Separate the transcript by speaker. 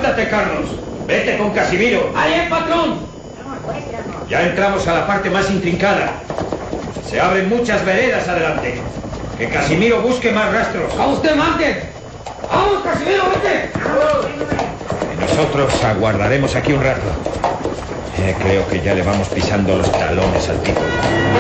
Speaker 1: Levántate, Carlos. Vete con Casimiro.
Speaker 2: ¡Ahí es, patrón!
Speaker 1: Ya entramos a la parte más intrincada. Se abren muchas veredas adelante. Que Casimiro busque más rastros.
Speaker 2: ¡A usted mande! ¡Vamos, Casimiro, vete!
Speaker 1: Nosotros aguardaremos aquí un rato. Creo que ya le vamos pisando los talones al tipo.